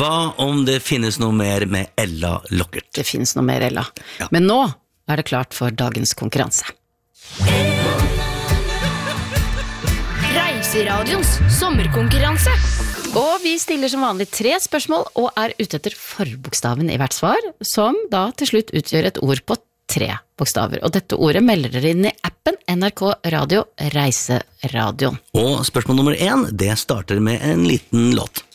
Hva om det finnes noe mer med Ella Lockert? Det finnes noe mer, Ella. Ja. Men nå det klart for dagens konkurranse. Reiseradions sommerkonkurranse. Og vi stiller som vanlig 3 spørsmål og ute etter forbokstaven i hvert svar, som da til slutt utgjør et ord på 3 bokstaver. Og dette ordet melder dere inn i appen NRK Radio Reiseradioen. Og spørsmål nummer 1, det starter med en liten låt.